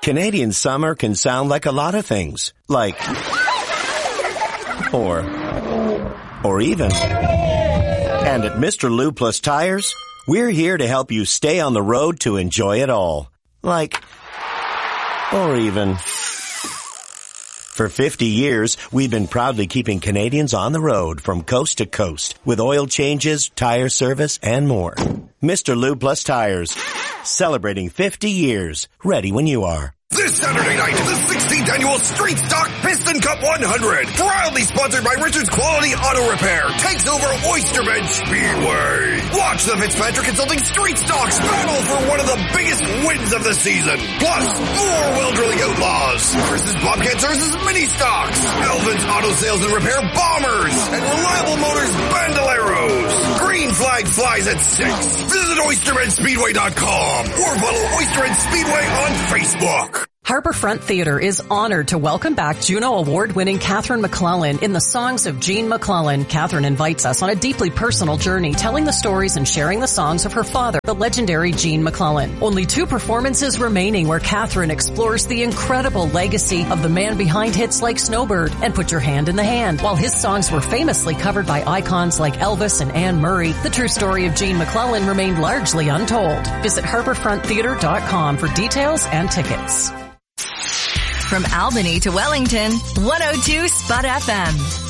Canadian summer can sound like a lot of things, like, or even. And at Mr. Lube Plus Tires, we're here to help you stay on the road to enjoy it all, like, or even. For 50 years, we've been proudly keeping Canadians on the road from coast to coast with oil changes, tire service, and more. Mr. Lube Plus Tires, celebrating 50 years, ready when you are. This Saturday night, the 16th annual Street Stock Piston Cup 100, proudly sponsored by Richard's Quality Auto Repair, takes over Oysterbed Speedway. Watch the Fitzpatrick Consulting Street Stocks battle for one of the biggest wins of the season. Plus, more Well Drilling Outlaws, Chris's Bobcat Services Mini Stocks, Elvin's Auto Sales and Repair Bombers, and Reliable Motors Bandoleros. Green Flag flies at 6. Visit OysterBedSpeedway.com or follow Oysterbed Speedway on Facebook. Harbourfront Theatre is honored to welcome back Juno Award-winning Catherine McClellan in the Songs of Jean McClellan. Catherine invites us on a deeply personal journey, telling the stories and sharing the songs of her father, the legendary Jean McClellan. Only 2 performances remaining where Catherine explores the incredible legacy of the man behind hits like Snowbird and Put Your Hand in the Hand. While his songs were famously covered by icons like Elvis and Anne Murray, the true story of Jean McClellan remained largely untold. Visit harbourfronttheatre.com for details and tickets. From Albany to Wellington, 102 Spud FM.